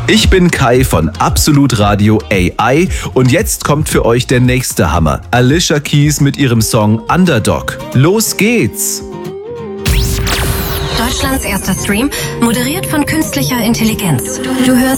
Ich bin Kai von Absolut Radio AI und jetzt kommt für euch der nächste Hammer. Alicia Keys mit ihrem Song Underdog. Los geht's! Deutschlands erster Stream, moderiert von künstlicher Intelligenz. Du hörst